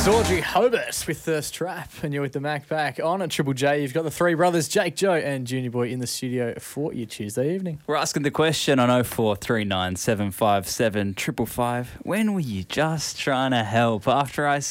It's Audrey Hobart with Thirst Trap, and you're with the Mac Pack on at Triple J. You've got the three brothers, Jake, Joe, and Junior Boy in the studio for your Tuesday evening. We're asking the question on 0439 757 555. When were you just trying to help? After I